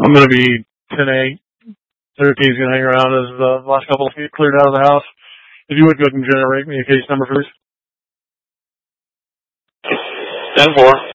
I'm going to be 10-8. 13's going to hang around as the last couple of feet cleared out of the house. If you would go ahead and generate me a case number, please. 10-4.